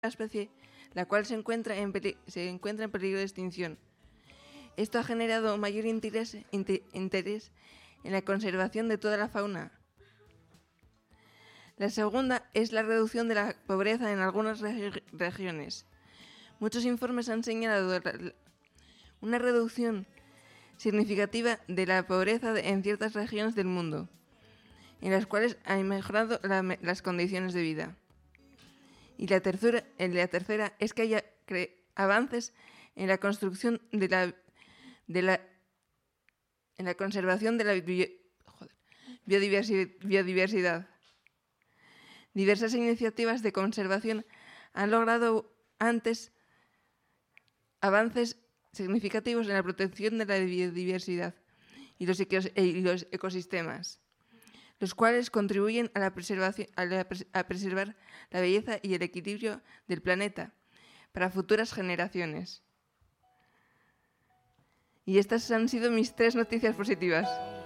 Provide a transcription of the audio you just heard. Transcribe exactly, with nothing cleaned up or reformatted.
especie, la cual se encuentra en, peli- se encuentra en peligro de extinción. Esto ha generado mayor interés, inter- interés en la conservación de toda la fauna. La segunda es la reducción de la pobreza en algunas regi- regiones. Muchos informes han señalado la- una reducción significativa de la pobreza de- en ciertas regiones del mundo, en las cuales han mejorado la, las condiciones de vida. Y la tercera, la tercera es que haya cre- avances en la construcción de la, de la en la conservación de la bi- joder, biodiversi- biodiversidad. Diversas iniciativas de conservación han logrado antes avances significativos en la protección de la biodiversidad y los, ecos- y los ecosistemas, los cuales contribuyen a, la preservación, a, la, a preservar la belleza y el equilibrio del planeta para futuras generaciones. Y estas han sido mis tres noticias positivas.